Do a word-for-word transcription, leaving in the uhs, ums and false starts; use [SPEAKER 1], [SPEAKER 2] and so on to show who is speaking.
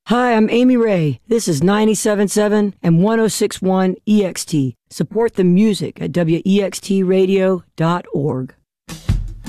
[SPEAKER 1] Hi, I'm Amy Ray. This is ninety-seven point seven and one oh six point one E X T. Support the music at W E X T radio dot org.